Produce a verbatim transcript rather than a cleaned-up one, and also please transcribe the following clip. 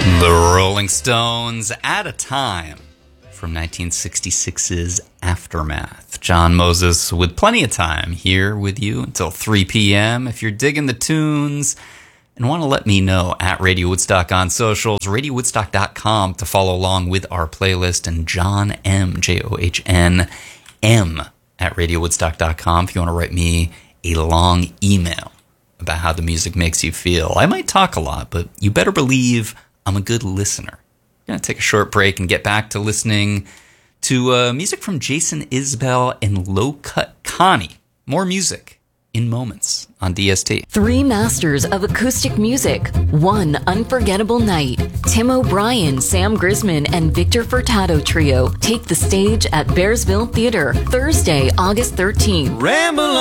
The Rolling Stones, At a Time, from nineteen sixty-six's Aftermath. John Moses with plenty of time here with you until three p.m. If you're digging the tunes and want to let me know, at Radio Woodstock on socials, radio woodstock dot com to follow along with our playlist, and John M, J O H N M, at radio woodstock dot com if you want to write me a long email about how the music makes you feel. I might talk a lot, but you better believe I'm a good listener. I'm going to take a short break and get back to listening to uh, music from Jason Isbell and Low Cut Connie. More music in moments on D S T. Three masters of acoustic music. One unforgettable night. Tim O'Brien, Sam Grisman, and Victor Furtado Trio take the stage at Bearsville Theater Thursday, August thirteenth. Ramble